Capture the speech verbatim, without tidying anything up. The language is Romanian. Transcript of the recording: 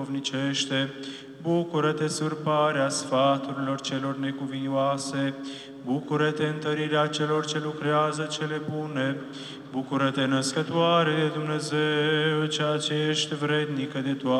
duhovnicește. Bucură-te, surparea sfaturilor celor necuvioase. Bucură-te, întărirea celor ce lucrează cele bune. Bucură-te, născătoare de Dumnezeu, ceea ce ești vrednică de toate